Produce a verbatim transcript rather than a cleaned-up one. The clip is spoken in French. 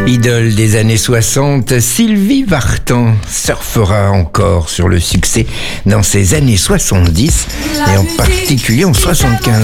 Idole des années soixante, Sylvie Vartan surfera encore sur le succès dans ces années soixante-dix et en particulier en soixante-quinze.